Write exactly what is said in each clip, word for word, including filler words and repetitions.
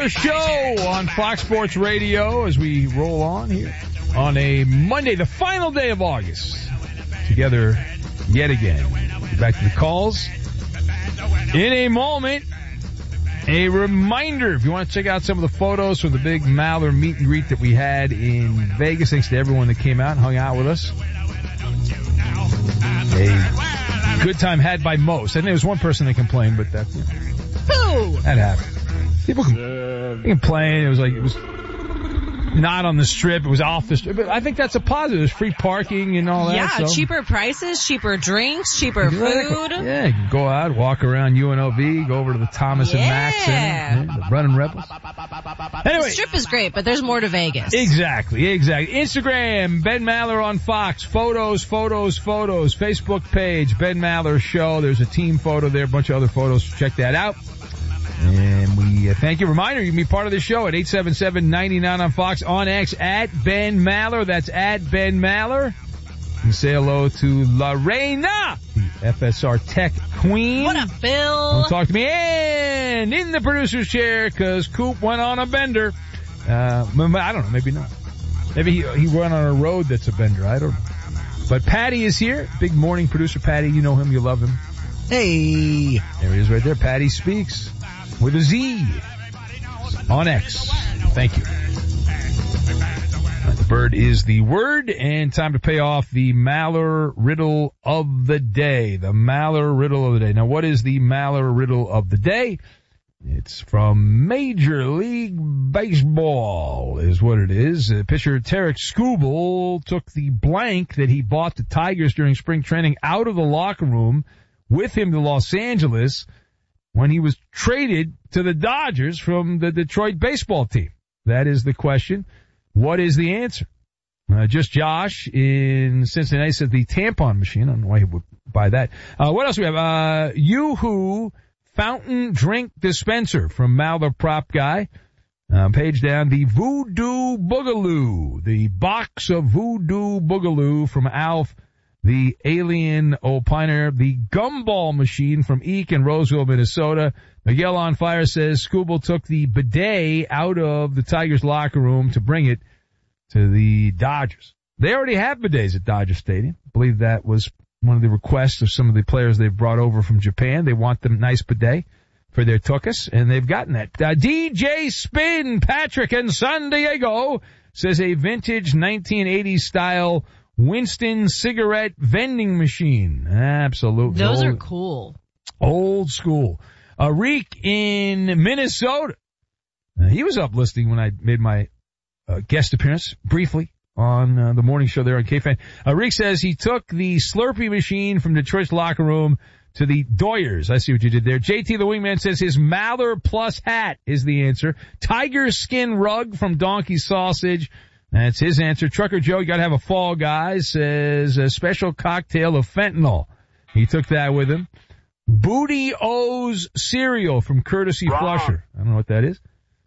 Maller Show on Fox Sports Radio as we roll on here on a Monday, the final day of August. Together yet again. Back to the calls. In a moment, a reminder, if you want to check out some of the photos from the big Maller meet and greet that we had in Vegas, thanks to everyone that came out and hung out with us. A good time had by most. I think there was one person that complained, but that's, you know, that happened. People complain. It was like, it was not on the strip. It was off the strip. But I think that's a positive. There's free parking and all that. Yeah, so. Cheaper prices, cheaper drinks, cheaper food. Yeah, you can go out, walk around U N L V, go over to the Thomas yeah. and Mack Center, yeah, the Running Rebels. Anyway. The strip is great, but there's more to Vegas. Exactly, exactly. Instagram, Ben Maller on Fox. Photos, photos, photos. Facebook page, Ben Maller Show. There's a team photo there, a bunch of other photos. Check that out. And we uh, thank you. Reminder, you can be part of the show at eight seven seven, nine nine on Fox, on X, at Ben Maller. That's at Ben Maller. And say hello to Lorena, the F S R Tech Queen. What up, Phil? Don't talk to me. And in the producer's chair, because Coop went on a bender. Uh, I don't know, maybe not. Maybe he, he went on a road that's a bender. I don't know. But Patty is here. Big morning producer Patty. You know him. You love him. Hey. There he is right there. Patty Speaks. With a Z on X. Thank you. The bird is the word, and time to pay off the Maller riddle of the day. The Maller riddle of the day. Now, what is the Maller riddle of the day? It's from Major League Baseball, is what it is. Uh, pitcher Tarek Skubal took the blank that he bought the Tigers during spring training out of the locker room with him to Los Angeles when he was traded to the Dodgers from the Detroit baseball team. That is the question. What is the answer? Uh, just Josh in Cincinnati says the tampon machine. I don't know why he would buy that. Uh, what else do we have? Uh, Yoo-Hoo fountain drink dispenser from Maller Prop Guy. Uh, page down, the Voodoo Boogaloo. The box of Voodoo Boogaloo from Alf, the Alien Opiner, the Gumball machine from Eek in Roseville, Minnesota. Miguel on Fire says Skubal took the bidet out of the Tigers locker room to bring it to the Dodgers. They already have bidets at Dodger Stadium. I believe that was one of the requests of some of the players they've brought over from Japan. They want them nice bidet for their tuchus, and they've gotten that. Uh, D J Spin, Patrick in San Diego, says a vintage nineteen eighties style Winston cigarette vending machine. Absolutely. Those old, are cool. Old school. Uh, Reek in Minnesota. Uh, he was up listening when I made my uh, guest appearance briefly on uh, the morning show there on K-Fan. Uh, Reek says he took the Slurpee machine from Detroit's locker room to the Doyers. I see what you did there. J T the Wingman says his Maller Plus hat is the answer. Tiger skin rug from Donkey Sausage. That's his answer. Trucker Joe, you gotta have a fall guy, says a special cocktail of fentanyl. He took that with him. Booty O's cereal from Courtesy Wrong. Flusher. I don't know what that is.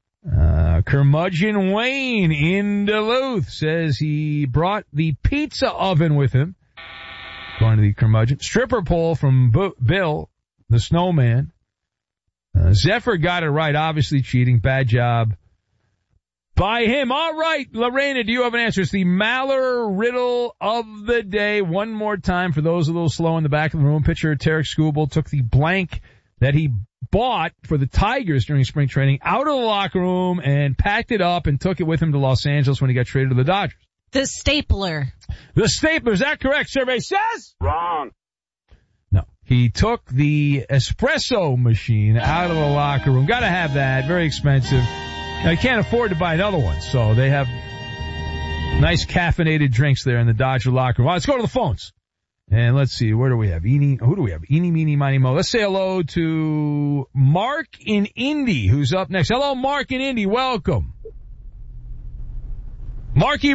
Uh, Curmudgeon Wayne in Duluth says he brought the pizza oven with him. Going to the Curmudgeon. Stripper pole from B- Bill, the snowman. Uh, Zephyr got it right, obviously cheating. Bad job by him. All right, Lorena, do you have an answer? It's the Maller riddle of the day. One more time for those a little slow in the back of the room. Pitcher Tarek Skubal took the blank that he bought for the Tigers during spring training out of the locker room and packed it up and took it with him to Los Angeles when he got traded to the Dodgers. The stapler. The stapler, is that correct? Survey says? Wrong. No. He took the espresso machine out of the locker room. Gotta have that. Very expensive. Now, you can't afford to buy another one, so they have nice caffeinated drinks there in the Dodger locker room. All right, let's go to the phones. And let's see, where do we have? Eeny, who do we have? Eeny, meeny, miny, mo. Let's say hello to Mark in Indy, who's up next. Hello, Mark in Indy. Welcome. Marky